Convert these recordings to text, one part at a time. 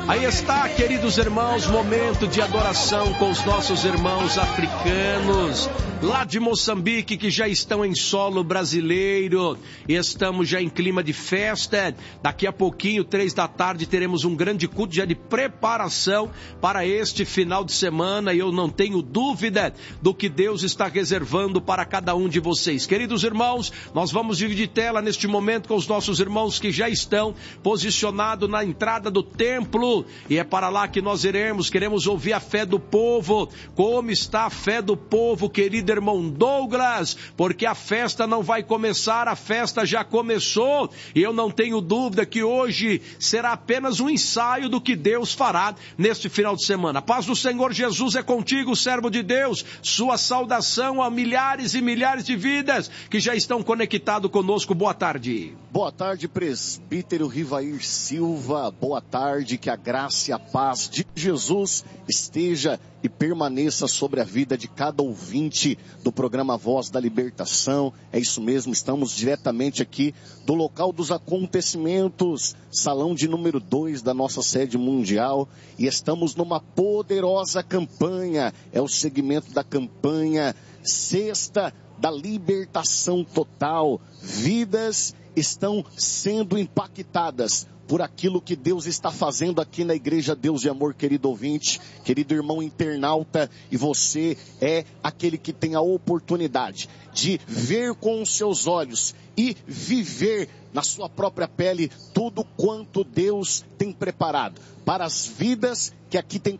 Aí está, queridos irmãos, momento de adoração com os nossos irmãos africanos, lá de Moçambique, que já estão em solo brasileiro. Estamos já em clima de festa. Daqui a pouquinho, 15h, teremos um grande culto já de preparação para este final de semana. E eu não tenho dúvida do que Deus está reservando para cada um de vocês. Queridos irmãos, nós vamos dividir tela neste momento com os nossos irmãos que já estão posicionados na entrada do templo. E é para lá que nós iremos. Queremos ouvir a fé do povo. Como está a fé do povo, querido irmão Douglas? Porque a festa não vai começar, a festa já começou. E eu não tenho dúvida que hoje será apenas um ensaio do que Deus fará neste final de semana. A paz do Senhor Jesus é contigo, servo de Deus. Sua saudação a milhares e milhares de vidas que já estão conectados conosco. Boa tarde. Boa tarde, presbítero Rivair Silva. Boa tarde, que a graça e a paz de Jesus esteja e permaneça sobre a vida de cada ouvinte do programa Voz da Libertação. É isso mesmo, estamos diretamente aqui do local dos acontecimentos, salão de número 2 da nossa sede mundial, e estamos numa poderosa campanha. É o segmento da campanha Sexta da Libertação Total. Vidas estão sendo impactadas por aquilo que Deus está fazendo aqui na Igreja Deus de Amor, querido ouvinte, querido irmão internauta, e você é aquele que tem a oportunidade de ver com os seus olhos e viver na sua própria pele tudo quanto Deus tem preparado para as vidas que aqui tem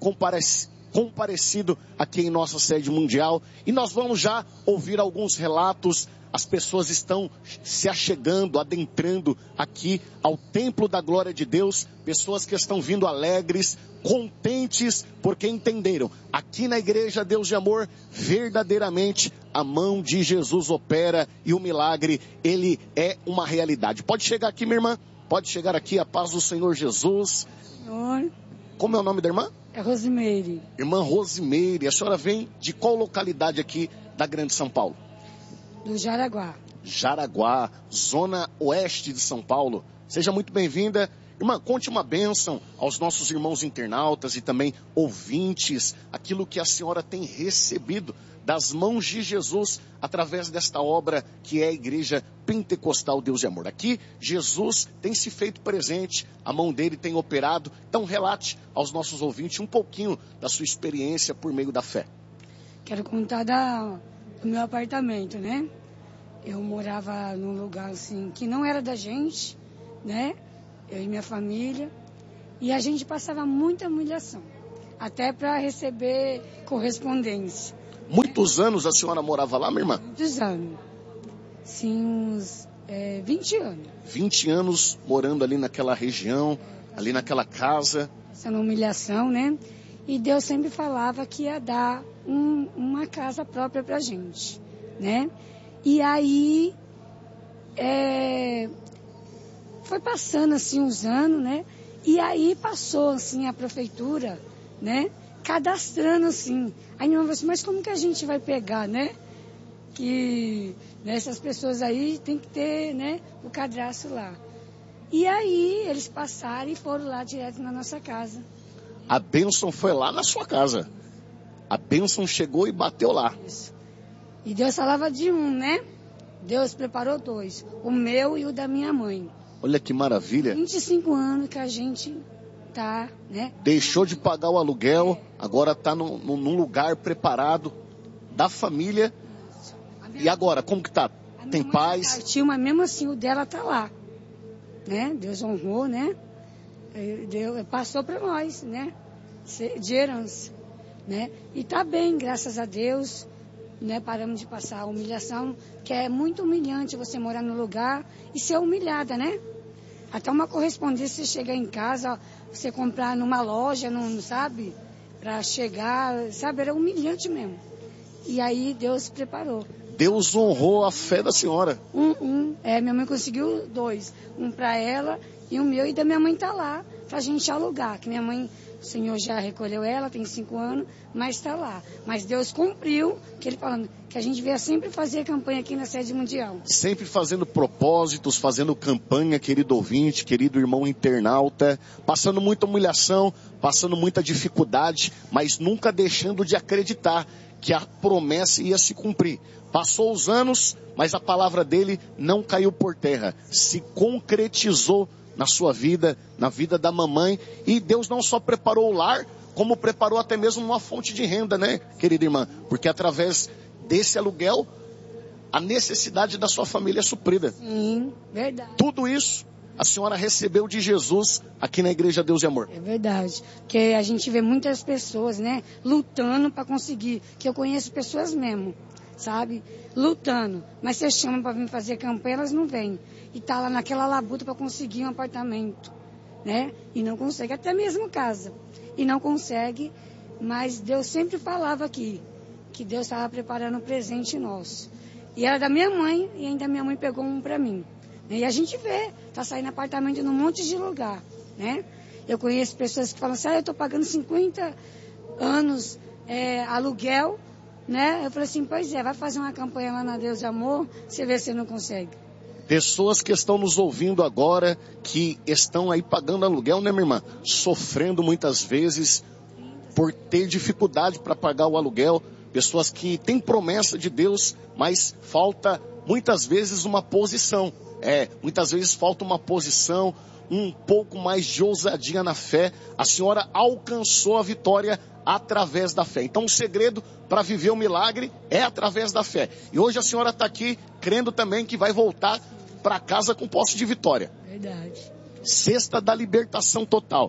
comparecido aqui em nossa sede mundial. E nós vamos já ouvir alguns relatos. As pessoas estão se achegando, adentrando aqui ao templo da glória de Deus. Pessoas que estão vindo alegres, contentes, porque entenderam. Aqui na Igreja Deus de Amor, verdadeiramente a mão de Jesus opera e o milagre, ele é uma realidade. Pode chegar aqui, minha irmã. Pode chegar aqui, a paz do Senhor Jesus. Senhor. Como é o nome da irmã? É Rosimeire. Irmã Rosimeire, a senhora vem de qual localidade aqui da Grande São Paulo? Do Jaraguá. Jaraguá, zona oeste de São Paulo. Seja muito bem-vinda. Irmã, conte uma bênção aos nossos irmãos internautas e também ouvintes, aquilo que a senhora tem recebido das mãos de Jesus através desta obra que é a Igreja Pentecostal Deus de Amor. Aqui, Jesus tem se feito presente, a mão dele tem operado. Então, relate aos nossos ouvintes um pouquinho da sua experiência por meio da fé. Quero contar do meu apartamento, né? Eu morava num lugar assim que não era da gente, né? Eu e minha família. E a gente passava muita humilhação, até para receber correspondência. Muitos anos a senhora morava lá, minha irmã? Muitos anos. Sim, uns 20 anos. 20 anos morando ali naquela região, ali naquela casa. Essa humilhação, né? E Deus sempre falava que ia dar uma casa própria pra gente, né? E aí, foi passando assim uns anos, né? E aí passou assim a prefeitura, né? Cadastrando assim. Aí minha mãe falou assim, mas como que a gente vai pegar, né? Que essas pessoas aí tem que ter, né? O cadastro lá. E aí eles passaram e foram lá direto na nossa casa. A bênção foi lá na sua casa. A bênção chegou e bateu lá. Isso. E Deus falava de um, né? Deus preparou 2. O meu e o da minha mãe. Olha que maravilha. 25 anos que a gente tá, né? Deixou de pagar o aluguel, agora está num lugar preparado da família. E agora, como que tá? Tem paz? Partiu, mas mesmo assim o dela tá lá. Né? Deus honrou, né? Passou para nós, né? De herança, né? E tá bem, graças a Deus, né? Paramos de passar a humilhação, que é muito humilhante você morar no lugar e ser humilhada, né? Até uma correspondência, você chegar em casa, você comprar numa loja, não sabe? Para chegar, sabe? Era humilhante mesmo. E aí Deus preparou. Deus honrou a fé da senhora. Minha mãe conseguiu 2. Um para ela e o meu, e da minha mãe tá lá. para a gente alugar. Que minha mãe, o Senhor já recolheu ela, tem 5 anos, mas está lá. Mas Deus cumpriu, que Ele falando que a gente veio sempre fazer campanha aqui na sede mundial. Sempre fazendo propósitos, fazendo campanha, querido ouvinte, querido irmão internauta, passando muita humilhação, passando muita dificuldade, mas nunca deixando de acreditar que a promessa ia se cumprir. Passou os anos, mas a palavra dele não caiu por terra, se concretizou na sua vida, na vida da mamãe, e Deus não só preparou o lar, como preparou até mesmo uma fonte de renda, né, querida irmã? Porque através desse aluguel, a necessidade da sua família é suprida. Sim, verdade. Tudo isso a senhora recebeu de Jesus aqui na Igreja Deus e Amor. É verdade, porque a gente vê muitas pessoas, né, lutando para conseguir, que eu conheço pessoas mesmo, sabe, lutando, mas você chama para vir fazer campanha, elas não vêm, e tá lá naquela labuta para conseguir um apartamento, né, e não consegue, até mesmo casa, e não consegue, mas Deus sempre falava aqui, que Deus estava preparando um presente nosso, e era da minha mãe, e ainda minha mãe pegou um para mim. E a gente vê, tá saindo apartamento num monte de lugar, né? Eu conheço pessoas que falam assim, eu tô pagando 50 anos aluguel, né? Eu falei assim, pois é, vai fazer uma campanha lá na Deus de Amor, você vê se você não consegue. Pessoas que estão nos ouvindo agora, que estão aí pagando aluguel, né, minha irmã? Sofrendo muitas vezes por ter dificuldade para pagar o aluguel. Pessoas que têm promessa de Deus, mas falta muitas vezes uma posição. Muitas vezes falta uma posição, um pouco mais de ousadia na fé. A senhora alcançou a vitória através da fé. Então o segredo para viver o milagre é através da fé. E hoje a senhora está aqui crendo também que vai voltar para casa com posse de vitória. Verdade. Sexta da libertação total.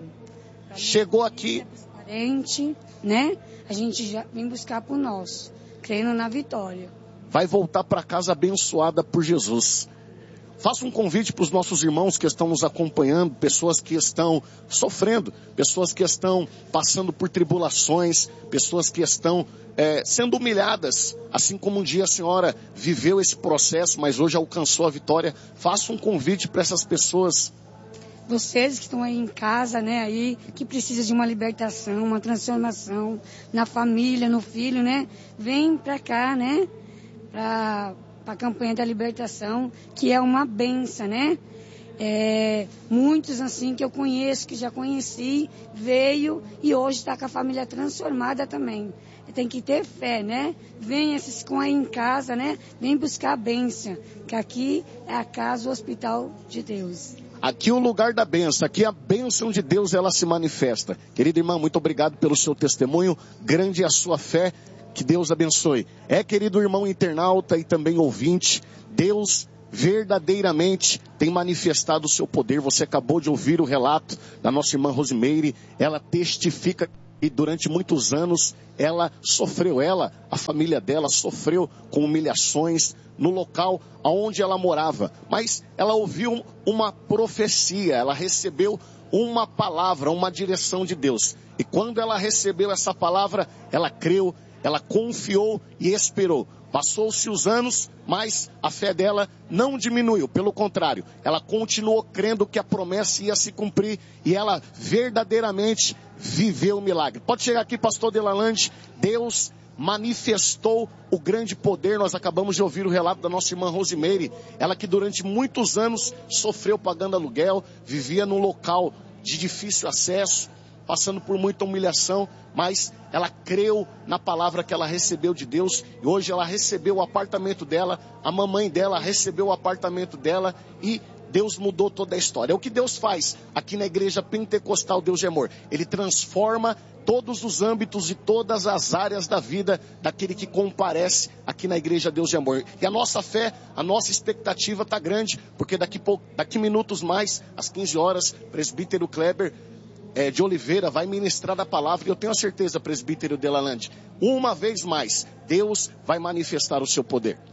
Chegou aqui. Parente, né? A gente já vem buscar por nós, crendo na vitória. Vai voltar para casa abençoada por Jesus. Faça um convite para os nossos irmãos que estão nos acompanhando, pessoas que estão sofrendo, pessoas que estão passando por tribulações, pessoas que estão sendo humilhadas, assim como um dia a senhora viveu esse processo, mas hoje alcançou a vitória. Faça um convite para essas pessoas. Vocês que estão aí em casa, né, aí, que precisam de uma libertação, uma transformação na família, no filho, né, vem para cá, né, para a campanha da libertação, que é uma benção, né? Muitos assim que eu conheço, que já conheci, veio e hoje está com a família transformada também. Tem que ter fé, né? Vem esses com aí em casa, né? Vem buscar a bênção, que aqui é a casa, o hospital de Deus. Aqui é o lugar da bênção, aqui a bênção de Deus ela se manifesta. Querida irmã, muito obrigado pelo seu testemunho, grande é a sua fé. Que Deus abençoe. Querido irmão internauta e também ouvinte, Deus verdadeiramente tem manifestado o seu poder. Você acabou de ouvir o relato da nossa irmã Rosimeire. Ela testifica que durante muitos anos ela sofreu, a família dela sofreu com humilhações no local onde ela morava. Mas ela ouviu uma profecia, ela recebeu uma palavra, uma direção de Deus. E quando ela recebeu essa palavra, ela creu, ela confiou e esperou. Passou-se os anos, mas a fé dela não diminuiu. Pelo contrário, ela continuou crendo que a promessa ia se cumprir. E ela verdadeiramente viveu o milagre. Pode chegar aqui, pastor Delalande. Deus manifestou o grande poder. Nós acabamos de ouvir o relato da nossa irmã Rosimeire. Ela que durante muitos anos sofreu pagando aluguel. Vivia num local de difícil acesso, passando por muita humilhação, mas ela creu na palavra que ela recebeu de Deus, e hoje ela recebeu o apartamento dela, a mamãe dela recebeu o apartamento dela, e Deus mudou toda a história. É o que Deus faz aqui na Igreja Pentecostal Deus de Amor. Ele transforma todos os âmbitos e todas as áreas da vida daquele que comparece aqui na Igreja Deus de Amor. E a nossa fé, a nossa expectativa está grande, porque daqui minutos mais, às 15 horas, presbítero Kleber de Oliveira vai ministrar a palavra, e eu tenho a certeza, presbítero Delalande, uma vez mais, Deus vai manifestar o seu poder.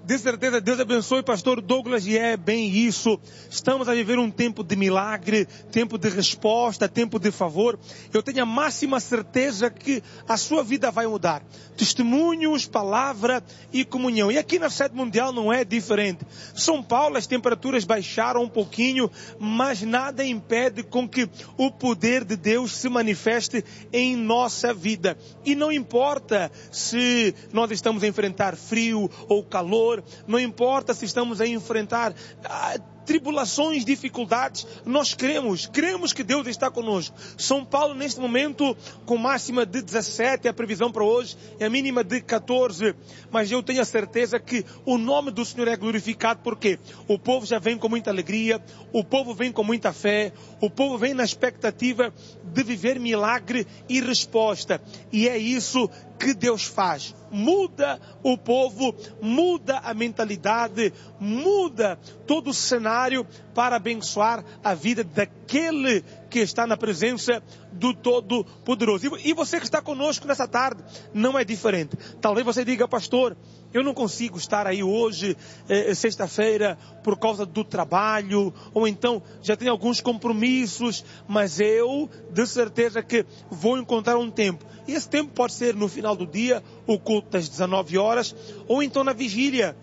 De certeza, Deus abençoe, pastor Douglas, e é bem isso. Estamos a viver um tempo de milagre, tempo de resposta, tempo de favor. Eu tenho a máxima certeza que a sua vida vai mudar. Testemunhos, palavra e comunhão. E aqui na sede mundial não é diferente. São Paulo, as temperaturas baixaram um pouquinho, mas nada impede com que o poder de Deus se manifeste em nossa vida. E não importa se nós estamos a enfrentar frio ou calor, não importa se estamos a enfrentar tribulações, dificuldades, nós cremos que Deus está conosco. São Paulo neste momento com máxima de 17, a previsão para hoje é a mínima de 14, mas eu tenho a certeza que o nome do Senhor é glorificado, porque o povo já vem com muita alegria, o povo vem com muita fé, o povo vem na expectativa de viver milagre e resposta, e é isso que Deus faz. Muda o povo, muda a mentalidade, muda todo o cenário para abençoar a vida daquele que está na presença do Todo-Poderoso. E você que está conosco nessa tarde, não é diferente. Talvez você diga, pastor, eu não consigo estar aí hoje, sexta-feira, por causa do trabalho, ou então já tenho alguns compromissos, mas eu, de certeza que vou encontrar um tempo. E esse tempo pode ser no final do dia, o culto das 19 horas, ou então na vigília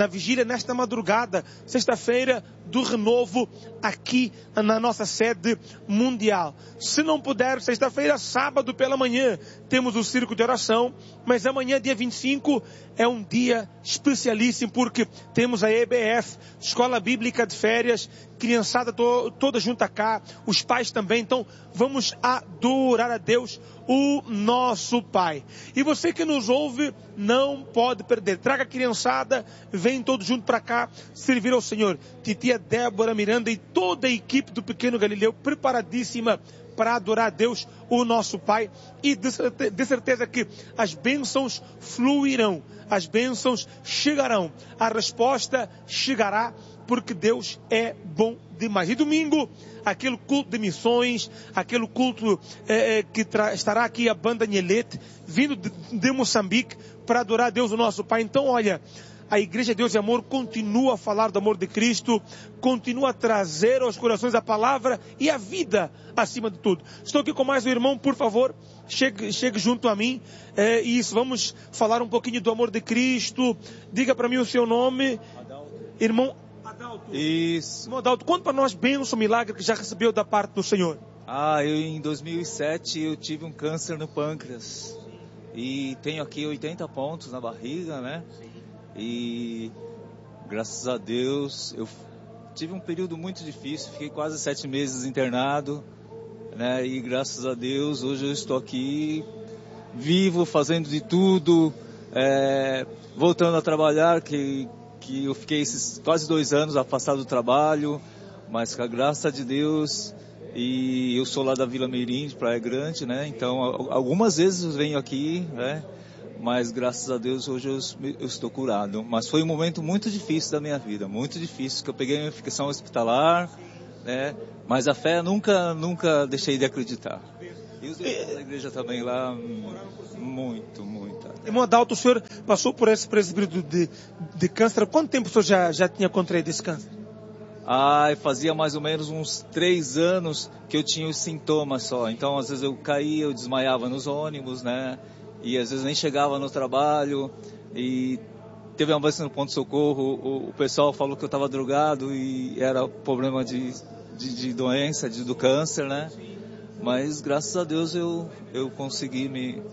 nesta madrugada, sexta-feira do renovo, aqui na nossa sede mundial. Se não puder, sexta-feira, sábado pela manhã, temos o círculo de oração, mas amanhã, dia 25, é um dia especialíssimo, porque temos a EBF, Escola Bíblica de Férias, criançada toda junta cá, os pais também, então vamos adorar a Deus, o nosso Pai. E você que nos ouve, não pode perder. Traga a criançada, vem todos juntos para cá, servir ao Senhor. Titia Débora Miranda e toda a equipe do Pequeno Galileu, preparadíssima para adorar a Deus, o nosso Pai. E de certeza que as bênçãos fluirão, as bênçãos chegarão, a resposta chegará, porque Deus é bom demais. E domingo, aquele culto de missões, aquele culto que estará aqui a banda Nhelete, vindo de Moçambique, para adorar a Deus, o nosso Pai. Então, olha, a Igreja Deus e Amor continua a falar do amor de Cristo, continua a trazer aos corações a palavra e a vida acima de tudo. Estou aqui com mais um irmão, por favor, chegue junto a mim. Isso, vamos falar um pouquinho do amor de Cristo. Diga para mim o seu nome. Adalto. Irmão Adalto. Isso. Irmão Adalto, conta para nós bênção, milagre que já recebeu da parte do Senhor. Eu em 2007 eu tive um câncer no pâncreas. E tenho aqui 80 pontos na barriga, né? E graças a Deus eu tive um período muito difícil, fiquei quase 7 meses internado, né? E graças a Deus hoje eu estou aqui vivo, fazendo de tudo, voltando a trabalhar, que eu fiquei esses quase 2 anos afastado do trabalho, mas com a graça de Deus. E eu sou lá da Vila Meirim, de Praia Grande, né? Então algumas vezes eu venho aqui, né? Mas graças a Deus hoje eu estou curado. Mas foi um momento muito difícil da minha vida, muito difícil, que eu peguei uma infecção hospitalar, né? Mas a fé nunca deixei de acreditar. E os irmãos da igreja também lá, muito. Irmão Adalto, o senhor passou por esse período de câncer. Quanto tempo o senhor já tinha contraído esse câncer? Fazia mais ou menos uns 3 anos que eu tinha os sintomas só. Então, às vezes eu caía, eu desmaiava nos ônibus, né? E às vezes nem chegava no trabalho. E teve uma vez no ponto-socorro, o pessoal falou que eu estava drogado e era problema de doença, do câncer, né? Mas graças a Deus eu consegui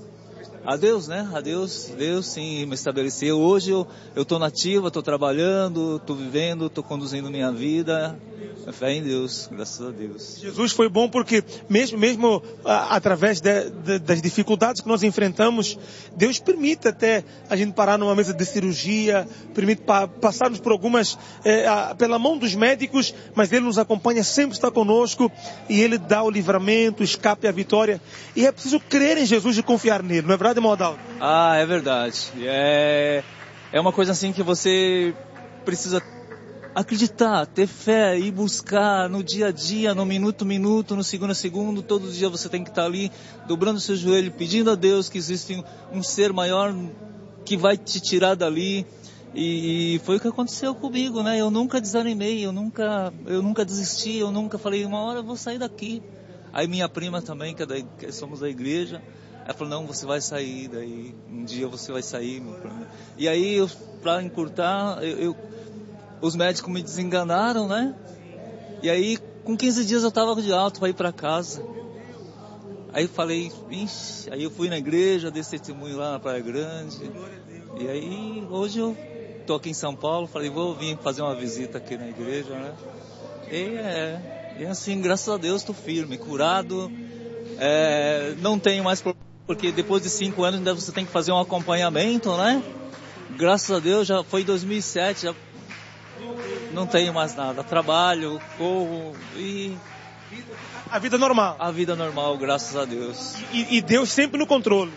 Deus sim me estabeleceu. Hoje eu estou nativa, estou trabalhando, estou vivendo, estou conduzindo minha vida. A fé em Deus, graças a Deus. Jesus foi bom porque mesmo através das dificuldades que nós enfrentamos, Deus permite até a gente parar numa mesa de cirurgia, permite passarmos por algumas, pela mão dos médicos, mas Ele nos acompanha, sempre está conosco e Ele dá o livramento, o escape e a vitória. E é preciso crer em Jesus e confiar nele, não é verdade, irmão Adalto? É verdade. É uma coisa assim que você precisa acreditar, ter fé e buscar no dia a dia, no minuto, no segundo a segundo. Todo dia você tem que estar ali, dobrando seu joelho, pedindo a Deus que existe um ser maior que vai te tirar dali. E foi o que aconteceu comigo, né? Eu nunca desanimei, eu nunca desisti, eu nunca falei, uma hora eu vou sair daqui. Aí minha prima também, que somos da igreja, ela falou, não, você vai sair daí, um dia você vai sair. E aí, para encurtar, os médicos me desenganaram, né? E aí, com 15 dias eu estava de alta para ir para casa. Aí eu falei, ixi, aí eu fui na igreja, dei testemunho lá na Praia Grande. E aí, hoje eu tô aqui em São Paulo, falei, vou vir fazer uma visita aqui na igreja, né? E assim, graças a Deus, tô firme, curado. Não tenho mais problema, porque depois de 5 anos ainda você tem que fazer um acompanhamento, né? Graças a Deus, já foi em 2007, já não tenho mais nada. Trabalho, corro e... A vida normal. A vida normal, graças a Deus. E Deus sempre no controle.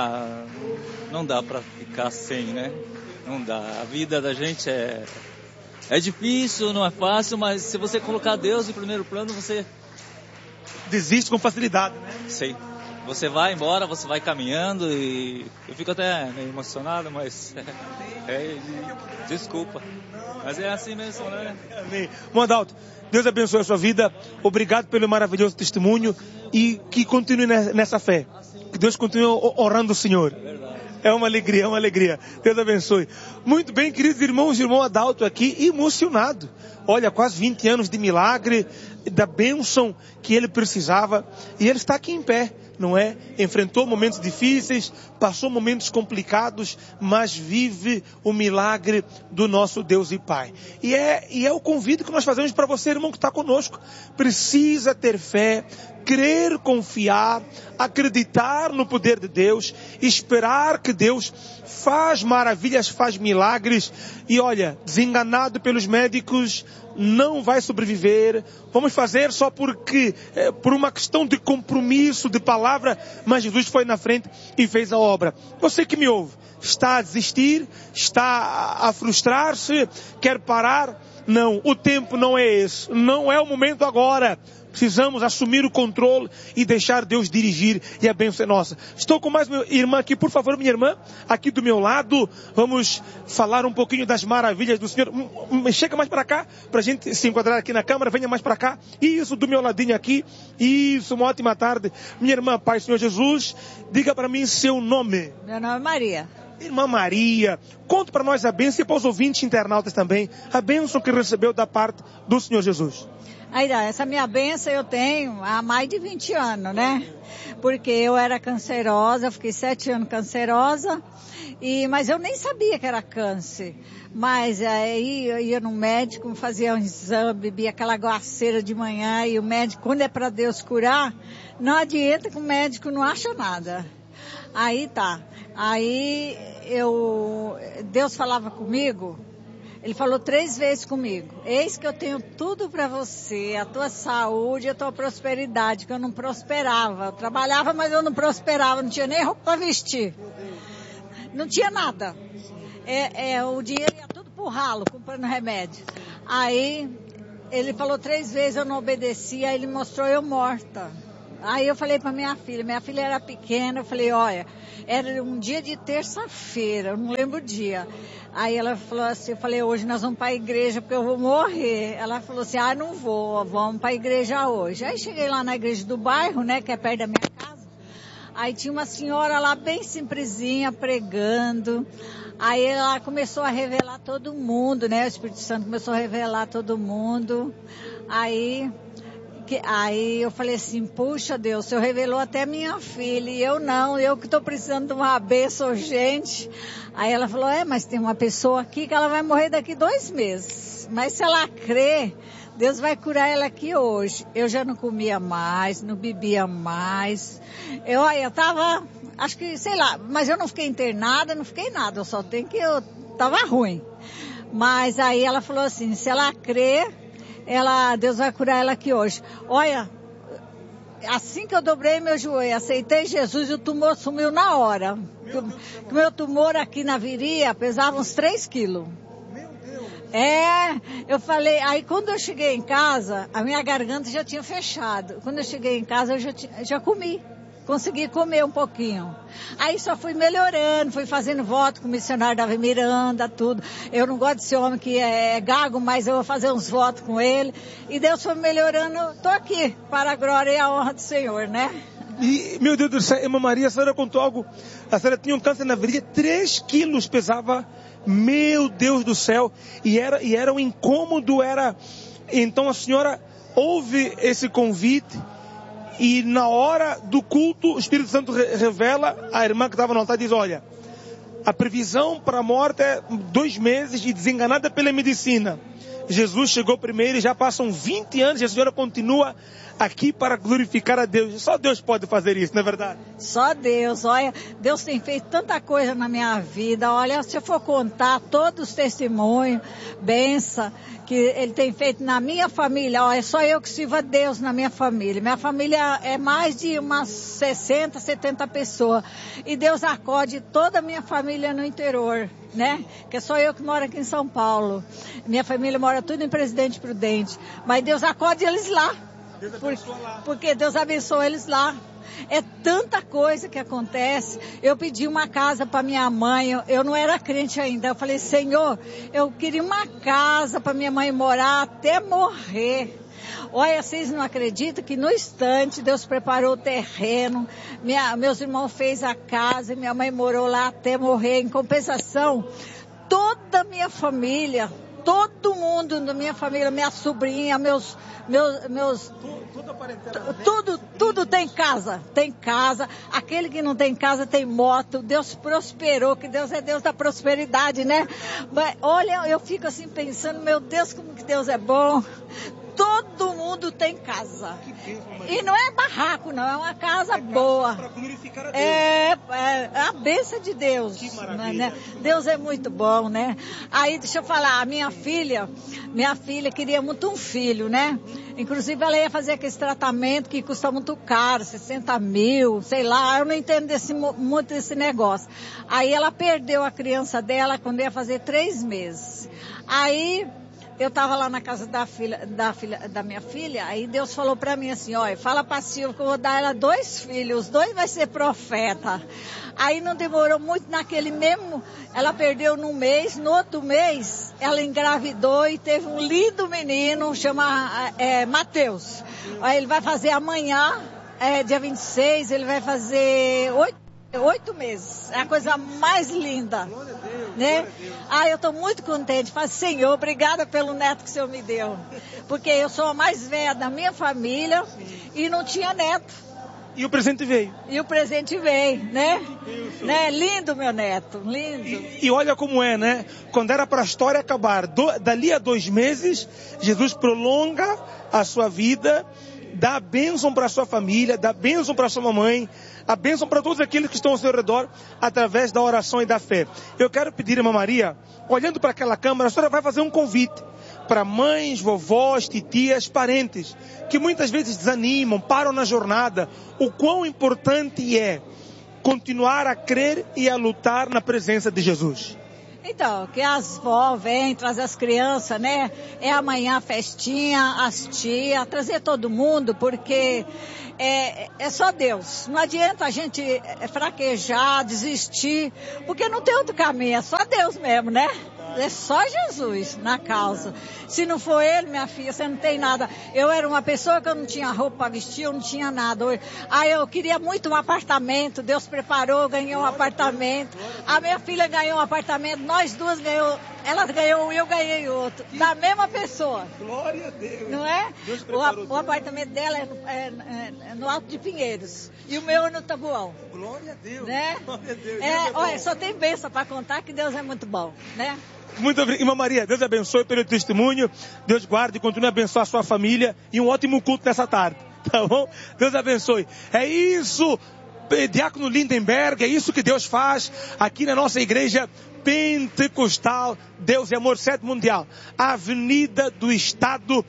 Não dá pra ficar sem, né? Não dá. A vida da gente é difícil, não é fácil, mas se você colocar Deus em primeiro plano, você... Desiste com facilidade, né? Sei. Você vai embora, você vai caminhando e... Eu fico até meio emocionado, mas... Desculpa. Mas é assim mesmo, né? Amém. Adalto, Deus abençoe a sua vida. Obrigado pelo maravilhoso testemunho e que continue nessa fé. Que Deus continue honrando o Senhor. É uma alegria, é uma alegria. Deus abençoe. Muito bem, queridos irmãos, irmão Adalto aqui, emocionado. Olha, quase 20 anos de milagre, da bênção que ele precisava. E ele está aqui em pé, não é? Enfrentou momentos difíceis, passou momentos complicados, mas vive o milagre do nosso Deus e Pai. E é o convite que nós fazemos para você, irmão, que está conosco. Precisa ter fé, crer, confiar, acreditar no poder de Deus, esperar que Deus faz maravilhas, faz milagres. E olha, desenganado pelos médicos, não vai sobreviver. Vamos fazer só porque, por uma questão de compromisso, de palavra, mas Jesus foi na frente e fez a obra. Você que me ouve, está a desistir, está a frustrar-se, quer parar? Não, o tempo não é esse, não é o momento agora. Precisamos assumir o controle e deixar Deus dirigir, e a bênção é nossa. Estou com mais minha irmã aqui, por favor, minha irmã, aqui do meu lado. Vamos falar um pouquinho das maravilhas do Senhor. Chega mais para cá, para a gente se enquadrar aqui na câmera. Venha mais para cá. Isso, do meu ladinho aqui. Isso, uma ótima tarde. Minha irmã, Pai, Senhor Jesus, diga para mim seu nome. Meu nome é Maria. Irmã Maria, conta para nós a bênção e para os ouvintes internautas também, a bênção que recebeu da parte do Senhor Jesus. Aí, essa minha bênção eu tenho há mais de 20 anos, né? Porque eu era cancerosa, fiquei 7 anos cancerosa, mas eu nem sabia que era câncer. Mas aí eu ia no médico, fazia um exame, bebia aquela aguaceira de manhã, e o médico, quando é para Deus curar, não adianta que o médico não acha nada. Aí tá. Aí Deus falava comigo. Ele falou 3 vezes comigo: eis que eu tenho tudo para você, a tua saúde e a tua prosperidade, que eu não prosperava. Eu trabalhava, mas eu não prosperava, não tinha nem roupa para vestir. Não tinha nada. O dinheiro ia tudo pro ralo, comprando remédio. Aí ele falou 3 vezes, eu não obedeci, aí ele mostrou eu morta. Aí eu falei para minha filha era pequena, eu falei, olha, era um dia de terça-feira, eu não lembro o dia. Aí ela falou assim, eu falei, hoje nós vamos para a igreja porque eu vou morrer. Ela falou assim, não vou, vamos para a igreja hoje. Aí cheguei lá na igreja do bairro, né, que é perto da minha casa. Aí tinha uma senhora lá bem simplesinha pregando. Aí ela começou a revelar todo mundo, né, o Espírito Santo começou a revelar todo mundo. Aí eu falei assim, puxa Deus, o Senhor revelou até minha filha, e eu não, eu que estou precisando de uma bênção urgente. Aí ela falou, mas tem uma pessoa aqui que ela vai morrer daqui 2 meses, mas se ela crer, Deus vai curar ela aqui hoje. Eu já não comia mais, não bebia mais, eu tava, acho que, sei lá, mas eu não fiquei internada, não fiquei nada, eu só tenho que eu tava ruim. Mas aí ela falou assim, se ela crer, Deus vai curar ela aqui hoje. Olha, assim que eu dobrei meu joelho, aceitei Jesus, e o tumor sumiu na hora. O meu tumor aqui na virilha pesava uns 3 quilos. Meu Deus! Eu falei, aí quando eu cheguei em casa, a minha garganta já tinha fechado. Quando eu cheguei em casa, eu já comi. consegui comer um pouquinho. Aí só fui melhorando, fui fazendo voto com o missionário Davi Miranda, tudo. Eu não gosto desse homem que é gago, mas eu vou fazer uns votos com ele. E Deus foi melhorando, estou aqui, para a glória e a honra do Senhor, né? E, meu Deus do céu, irmã Maria, a senhora contou algo, a senhora tinha um câncer na virilha, 3 quilos pesava, meu Deus do céu, e era um incômodo, então a senhora ouve esse convite, e na hora do culto, o Espírito Santo revela, a irmã que estava no altar diz, olha, a previsão para a morte é 2 meses e desenganada pela medicina. Jesus chegou primeiro e já passam 20 anos e a senhora continua aqui para glorificar a Deus. Só Deus pode fazer isso, não é verdade? Só Deus, olha, Deus tem feito tanta coisa na minha vida, olha, se eu for contar todos os testemunhos, benção, que Ele tem feito na minha família, olha, só eu que sirvo a Deus na minha família. Minha família é mais de umas 60, 70 pessoas, e Deus acode toda a minha família no interior, né? Que é só eu que moro aqui em São Paulo. Minha família mora tudo em Presidente Prudente, mas Deus acode eles lá. Porque Deus abençoa eles lá. É tanta coisa que acontece. Eu pedi uma casa para minha mãe, eu não era crente ainda. Eu falei, Senhor, eu queria uma casa para minha mãe morar até morrer. Olha, vocês não acreditam que no instante Deus preparou o terreno, meus irmãos fez a casa, minha mãe morou lá até morrer. Em compensação, toda a minha família, todo mundo da minha família, minha sobrinha, tudo tem casa, aquele que não tem casa tem moto, Deus prosperou, que Deus é Deus da prosperidade, né? Mas, olha, eu fico assim pensando, meu Deus, como que Deus é bom. Todo mundo tem casa. E não é barraco, não. É uma casa boa. Para glorificar a Deus. É a bênção de Deus. Que maravilha. Né? Deus é muito bom, né? Aí, deixa eu falar, a minha filha queria muito um filho, né? Inclusive, ela ia fazer aquele tratamento que custa muito caro, 60 mil, sei lá. Eu não entendo muito desse negócio. Aí, ela perdeu a criança dela quando ia fazer 3 meses. Aí... eu estava lá na casa da minha filha, aí Deus falou para mim assim, olha, fala para a Silvia que eu vou dar ela 2 filhos, os 2 vai ser profeta. Aí não demorou muito, naquele mesmo, ela perdeu num mês, no outro mês ela engravidou e teve um lindo menino, chama Mateus. Aí ele vai fazer amanhã, dia 26, ele vai fazer 8 meses, é a coisa mais linda, glória a Deus, né? Glória a Deus. Eu estou muito contente, falo, Senhor, obrigada pelo neto que o Senhor me deu, porque eu sou a mais velha da minha família e não tinha neto. E o presente veio. Né? Né? Lindo, meu neto, lindo. E olha como é, né? Quando era para a história acabar, dali a 2 meses, Jesus prolonga a sua vida, dá a bênção para a sua família, dá a bênção para a sua mamãe, a bênção para todos aqueles que estão ao seu redor, através da oração e da fé. Eu quero pedir, irmã Maria, olhando para aquela câmara, a senhora vai fazer um convite para mães, vovós, titias, parentes, que muitas vezes desanimam, param na jornada. O quão importante é continuar a crer e a lutar na presença de Jesus. Então, que as vó vêm, trazer as crianças, né? É amanhã a festinha, as tias, trazer todo mundo, porque é só Deus. Não adianta a gente fraquejar, desistir, porque não tem outro caminho, é só Deus mesmo, né? É só Jesus na causa. Se não for Ele, minha filha, você não tem nada. Eu era uma pessoa que eu não tinha roupa para vestir, eu não tinha nada. Aí eu queria muito um apartamento, Deus preparou, ganhei um apartamento. A minha filha ganhou um apartamento, nós duas ganhamos. Ela ganhou um e eu ganhei outro. Da mesma pessoa. Glória a Deus. Não é? O apartamento dela é no Alto de Pinheiros. E o meu é no Tabuão. Glória a Deus. Né? Glória a Deus. Olha, só tem bênção para contar que Deus é muito bom, né? Muito obrigado. Irmã Maria, Deus abençoe pelo testemunho. Deus guarde e continue a abençoar a sua família. E um ótimo culto nessa tarde. Tá bom? Deus abençoe. É isso, Diácono Lindenberg, é isso que Deus faz aqui na nossa igreja Pentecostal Deus é Amor, sede mundial. Avenida do Estado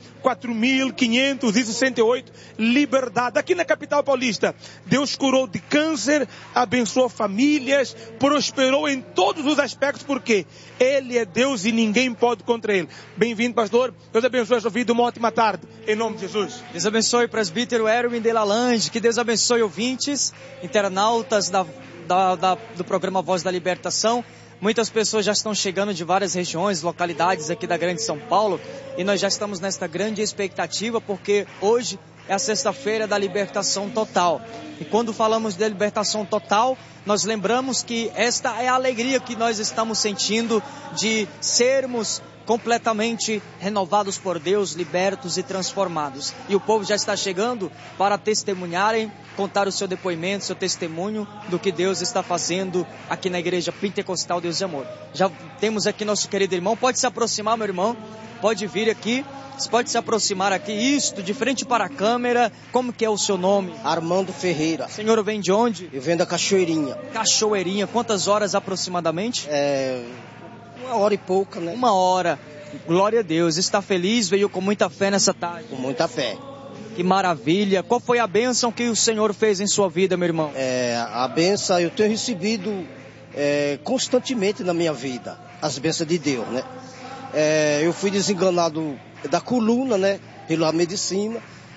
4568, Liberdade, aqui na capital paulista. Deus curou de câncer, abençoou famílias, prosperou em todos os aspectos, porque Ele é Deus e ninguém pode contra Ele. Bem-vindo, pastor. Deus abençoe a sua vida. Uma ótima tarde. Em nome de Jesus. Deus abençoe, presbítero Erwin de Lalange. Que Deus abençoe ouvintes, internautas do programa Voz da Libertação. Muitas pessoas já estão chegando de várias regiões, localidades aqui da Grande São Paulo, e nós já estamos nesta grande expectativa, porque hoje é a sexta-feira da libertação total. E quando falamos de libertação total, nós lembramos que esta é a alegria que nós estamos sentindo de sermos completamente renovados por Deus, libertos e transformados. E o povo já está chegando para testemunharem, contar o seu depoimento, seu testemunho do que Deus está fazendo aqui na Igreja Pentecostal Deus de Amor. Já temos aqui nosso querido irmão. Pode se aproximar, meu irmão. Pode vir aqui. Você pode se aproximar aqui. Isto, de frente para a câmera. Como que é o seu nome? Armando Ferreira. O senhor vem de onde? Eu venho da Cachoeirinha. Cachoeirinha. Quantas horas aproximadamente? 1 hora e pouca, né? 1 hora. Glória a Deus. Está feliz? Veio com muita fé nessa tarde? Com muita fé. Que maravilha. Qual foi a bênção que o Senhor fez em sua vida, meu irmão? A bênção eu tenho recebido constantemente na minha vida. As bênçãos de Deus, né? Eu fui desenganado da coluna, né? Pela medicina.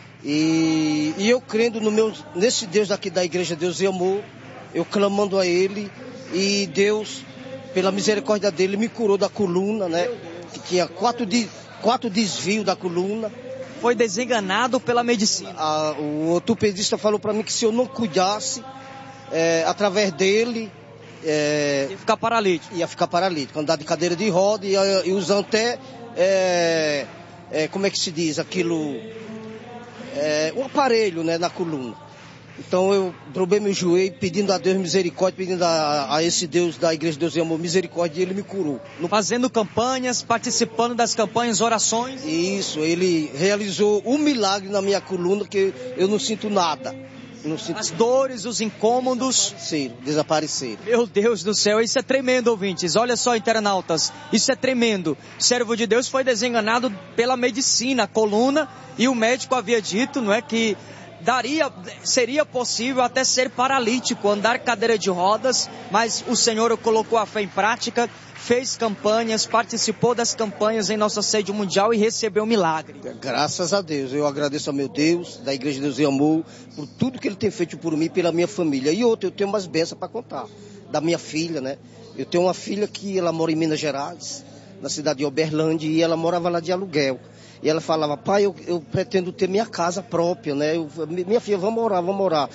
E eu crendo nesse Deus daqui da Igreja Deus e Amor. Eu clamando a Ele. E Deus, pela misericórdia dele, me curou da coluna, né? Que tinha 4 desvios da coluna. Foi desenganado pela medicina. O ortopedista falou para mim que se eu não cuidasse, através dele... ia ficar paralítico. Ia ficar paralítico, andar de cadeira de roda e usando até... como é que se diz? Aquilo... um aparelho, né, na coluna. Então eu dobrei meu joelho, pedindo a Deus misericórdia, pedindo a esse Deus da Igreja Deus e Amor misericórdia, e Ele me curou. Fazendo campanhas, participando das campanhas, orações. Isso, Ele realizou um milagre na minha coluna, que eu não sinto nada. As dores, os incômodos... desapareceram. Meu Deus do céu, isso é tremendo, ouvintes. Olha só, internautas, isso é tremendo. O servo de Deus foi desenganado pela medicina, a coluna, e o médico havia dito, não é, que... seria possível até ser paralítico, andar cadeira de rodas, mas o Senhor colocou a fé em prática, fez campanhas, participou das campanhas em nossa sede mundial e recebeu um milagre. Graças a Deus, eu agradeço ao meu Deus, da Igreja Deus e Amor, por tudo que Ele tem feito por mim e pela minha família. E eu tenho umas bênçãos para contar, da minha filha, né? Eu tenho uma filha que ela mora em Minas Gerais, na cidade de Uberlândia, e ela morava lá de aluguel. E ela falava, pai, eu pretendo ter minha casa própria, né? Minha filha, vamos orar.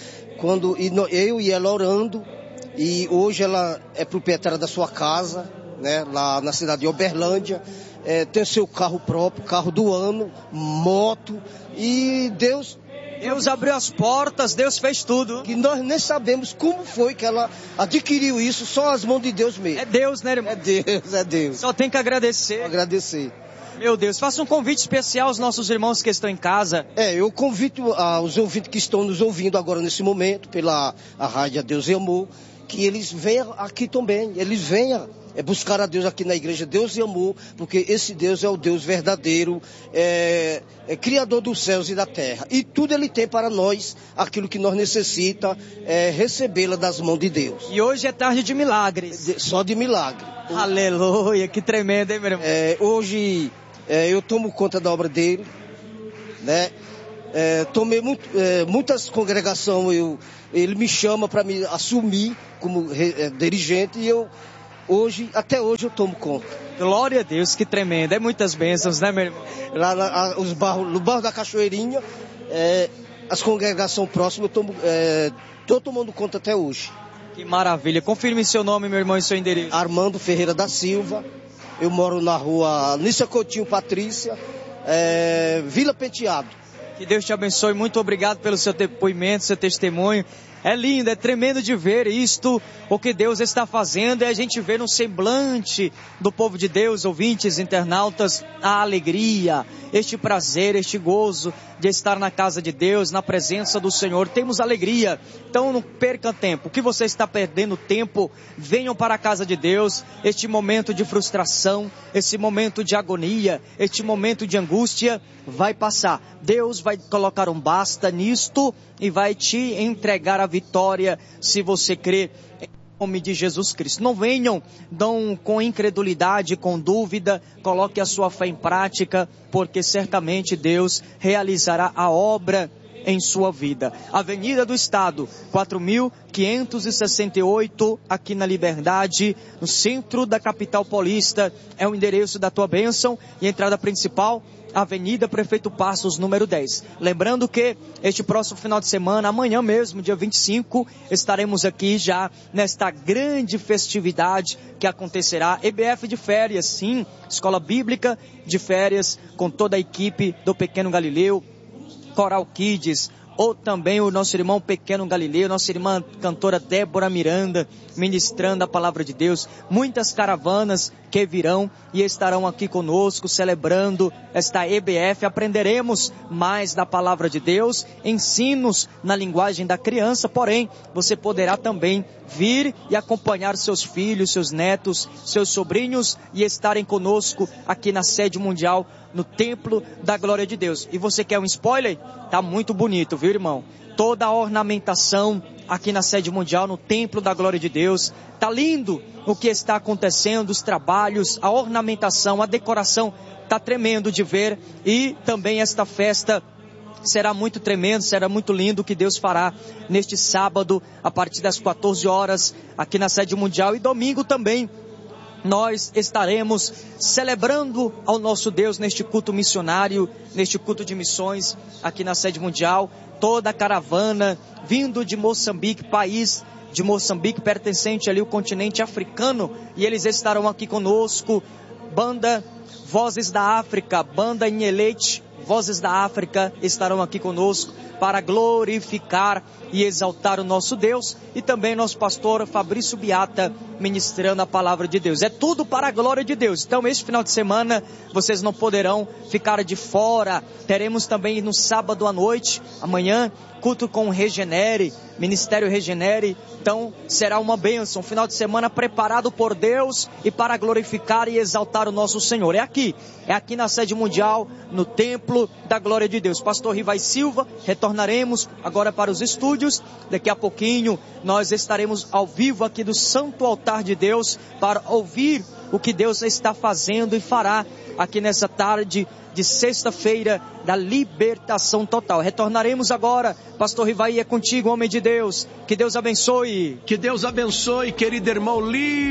Eu e ela orando, e hoje ela é proprietária da sua casa, né? Lá na cidade de Uberlândia, tem seu carro próprio, carro do ano, moto, e Deus abriu as portas, Deus fez tudo. Que nós nem sabemos como foi que ela adquiriu isso, só as mãos de Deus mesmo. É Deus, né, irmão? É Deus. Só tem que agradecer. Agradecer. Meu Deus, faça um convite especial aos nossos irmãos que estão em casa. Eu convido os ouvintes que estão nos ouvindo agora nesse momento, pela Rádio Deus e Amor, que eles venham aqui também, eles venham buscar a Deus aqui na Igreja Deus e Amor, porque esse Deus é o Deus verdadeiro, Criador dos céus e da terra. E tudo Ele tem para nós, aquilo que nós necessitamos, recebê-la das mãos de Deus. E hoje é tarde de milagres. Só de milagre. Aleluia, que tremendo, hein, meu irmão? Hoje eu tomo conta da obra dele, né? Tomei muitas congregações, ele me chama para me assumir como dirigente, e até hoje eu tomo conta. Glória a Deus, que tremendo, é muitas bênçãos, né, meu irmão? Lá no bairro da Cachoeirinha, as congregações próximas, estou tomando conta até hoje. Que maravilha, confirme seu nome, meu irmão, e seu endereço. Armando Ferreira da Silva, eu moro na rua Nícia Coutinho Patrícia, Vila Penteado. Que Deus te abençoe, muito obrigado pelo seu depoimento, seu testemunho. É lindo, é tremendo de ver isto, o que Deus está fazendo, e a gente vê no semblante do povo de Deus, ouvintes, internautas, a alegria, este prazer, este gozo de estar na casa de Deus, na presença do Senhor. Temos alegria, então não perca tempo. O que você está perdendo tempo, venham para a casa de Deus. Este momento de frustração, esse momento de agonia, este momento de angústia vai passar. Deus vai colocar um basta nisto e vai te entregar a vitória se você crer em nome de Jesus Cristo. Não venham com incredulidade, com dúvida, coloque a sua fé em prática, porque certamente Deus realizará a obra em sua vida. Avenida do Estado, 4.568, aqui na Liberdade, no centro da capital paulista, é o endereço da tua bênção. E a entrada principal, Avenida Prefeito Passos, número 10. Lembrando que este próximo final de semana, amanhã mesmo, dia 25, estaremos aqui já nesta grande festividade que acontecerá. EBF de férias, sim, Escola Bíblica de férias, com toda a equipe do Pequeno Galileu, Coral Kids, ou também o nosso irmão Pequeno Galileu, nossa irmã cantora Débora Miranda, ministrando a palavra de Deus. Muitas caravanas que virão e estarão aqui conosco, celebrando esta EBF. Aprenderemos mais da palavra de Deus, ensinos na linguagem da criança, porém, você poderá também vir e acompanhar seus filhos, seus netos, seus sobrinhos e estarem conosco aqui na sede mundial, no Templo da Glória de Deus. E você quer um spoiler? Tá muito bonito, viu, irmão? Toda a ornamentação aqui na sede mundial, no Templo da Glória de Deus. Tá lindo o que está acontecendo, os trabalhos, a ornamentação, a decoração. Tá tremendo de ver. E também esta festa será muito tremendo, será muito lindo o que Deus fará neste sábado, a partir das 14 horas, aqui na sede mundial. E domingo também nós estaremos celebrando ao nosso Deus neste culto missionário, neste culto de missões aqui na sede mundial. Toda a caravana vindo de Moçambique, país de Moçambique, pertencente ali ao continente africano, e eles estarão aqui conosco. Banda Vozes da África, Banda Inhelete, Vozes da África estarão aqui conosco para glorificar e exaltar o nosso Deus, e também nosso pastor Fabrício Biata ministrando a palavra de Deus. É tudo para a glória de Deus. Então, este final de semana vocês não poderão ficar de fora. Teremos também no sábado à noite, amanhã, culto com o Regenere, Ministério Regenere. Então será uma bênção, um final de semana preparado por Deus e para glorificar e exaltar o nosso Senhor. É aqui na sede mundial, no Templo da Glória de Deus. Pastor Rivai Silva, retornaremos agora para os estúdios. Daqui a pouquinho nós estaremos ao vivo aqui do Santo Altar de Deus para ouvir o que Deus está fazendo e fará aqui nessa tarde de sexta-feira da libertação total. Retornaremos agora. Pastor Rivai, é contigo, homem de Deus. Que Deus abençoe. Que Deus abençoe, querido irmão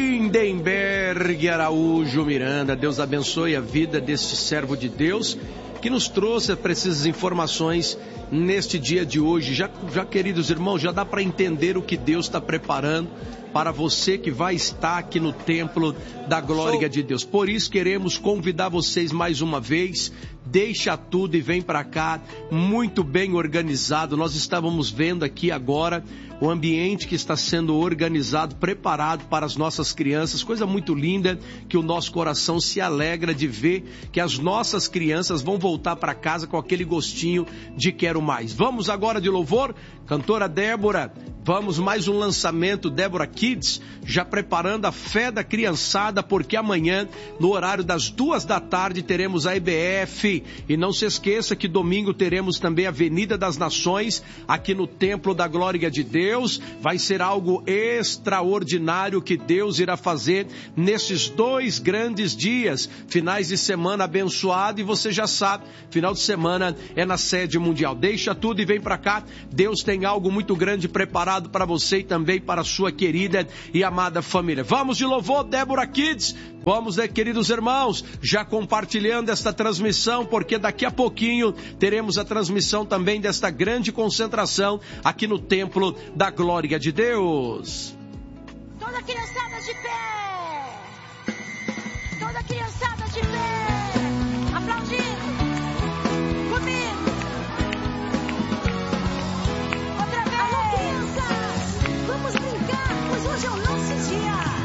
Lindenberg Araújo Miranda. Deus abençoe a vida deste servo de Deus que nos trouxe precisas informações neste dia de hoje. Já queridos irmãos, já dá para entender o que Deus está preparando para você que vai estar aqui no Templo da Glória de Deus. Por isso queremos convidar vocês mais uma vez, deixa tudo e vem para cá, muito bem organizado. Nós estávamos vendo aqui agora o ambiente que está sendo organizado, preparado para as nossas crianças, coisa muito linda, que o nosso coração se alegra de ver que as nossas crianças vão voltar para casa com aquele gostinho de quero mais. Vamos agora de louvor, cantora Débora, vamos mais um lançamento, Débora Kids, já preparando a fé da criançada, porque amanhã, no horário das 14h, teremos a EBF, e não se esqueça que domingo teremos também a Avenida das Nações, aqui no Templo da Glória de Deus. Vai ser algo extraordinário que Deus irá fazer nesses 2 grandes dias, finais de semana abençoado, e você já sabe, final de semana é na sede mundial. Deixa tudo e vem para cá, Deus tem algo muito grande preparado para você e também para a sua querida e amada família. Vamos de louvor, Débora Kids, vamos, né, queridos irmãos, já compartilhando esta transmissão, porque daqui a pouquinho teremos a transmissão também desta grande concentração aqui no Templo da Glória de Deus. Toda criançada de pé! Toda criançada de pé!